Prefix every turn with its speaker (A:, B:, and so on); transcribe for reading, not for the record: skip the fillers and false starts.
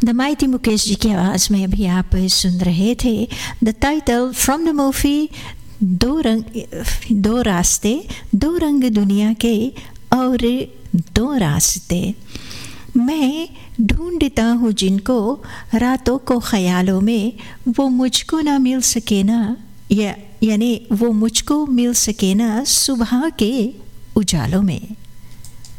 A: The mighty Mukesh ji की आवाज़ में अभी आप सुन रहे थे the title from the movie दो रास्ते, दो रंग दुनिया के और दो रास्ते। मैं ढूंढता हूँ जिनको रातों को ख्यालों में, वो मुझको ना मिल सके ना, यानी वो मुझको मिल सके ना सुबह के उजालों में।